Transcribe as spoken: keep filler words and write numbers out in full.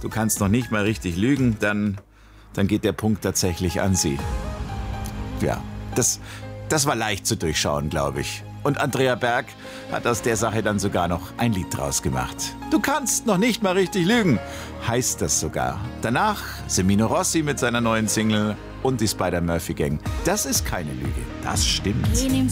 du kannst noch nicht mal richtig lügen, dann, dann geht der Punkt tatsächlich an sie. Ja, das, das war leicht zu durchschauen, glaube ich. Und Andrea Berg hat aus der Sache dann sogar noch ein Lied draus gemacht. Du kannst noch nicht mal richtig lügen, heißt das sogar. Danach Semino Rossi mit seiner neuen Single und die Spider-Murphy Gang. Das ist keine Lüge, das stimmt.